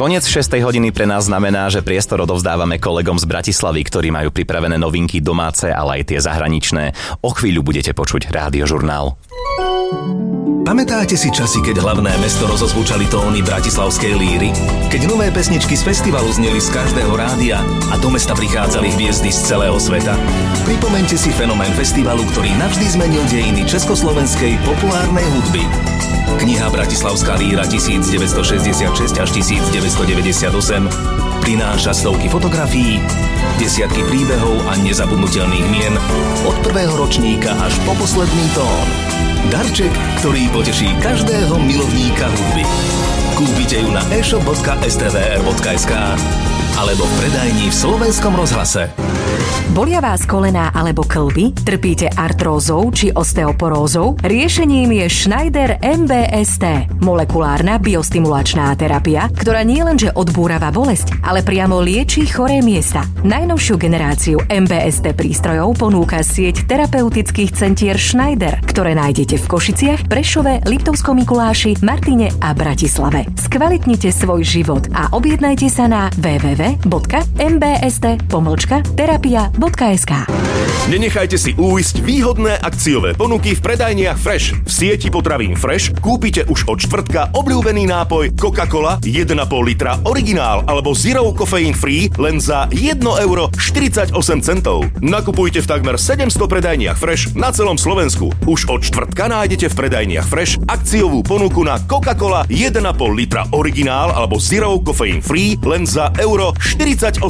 Koniec 6. hodiny pre nás znamená, že priestor odovzdávame kolegom z Bratislavy, ktorí majú pripravené novinky domáce, ale aj tie zahraničné. O chvíľu budete počuť Rádiožurnál. Pamätáte si časy, keď hlavné mesto rozozvučali tóny bratislavskej líry? Keď nové pesničky z festivalu zneli z každého rádia a do mesta prichádzali hviezdy z celého sveta? Pripomeňte si fenomén festivalu, ktorý navždy zmenil dejiny československej populárnej hudby. Kniha Bratislavská líra 1966 až 1998 prináša stovky fotografií, desiatky príbehov a nezabudnutelných mien od prvého ročníka až po posledný tón. Darček, ktorý poteší každého milovníka hudby. Kúpite ju na e-shop.stvr.sk alebo v predajni v Slovenskom rozhlase. Bolia vás kolená alebo kĺby? Trpíte artrózou či osteoporózou? Riešením je Schneider MBST, molekulárna biostimulačná terapia, ktorá nielenže odbúrava bolesť, ale priamo lieči choré miesta. Najnovšiu generáciu MBST prístrojov ponúka sieť terapeutických centier Schneider, ktoré nájdete v Košiciach, Prešove, Liptovskom Mikuláši, Martine a Bratislave. Skvalitnite svoj život a objednajte sa na www.mbst-terapia.sk. Nenechajte si újsť výhodné akciové ponuky v predajniach Fresh. V sieti potravín Fresh kúpite už od štvrtka obľúbený nápoj Coca-Cola 1,5 litra originál alebo Zero Caffeine Free len za 1,48 €. Nakupujte v takmer 700 predajniach Fresh na celom Slovensku. Už od štvrtka nájdete v predajniach Fresh akciovú ponuku na Coca-Cola 1,5 litra originál alebo Zero Caffeine Free len za €48.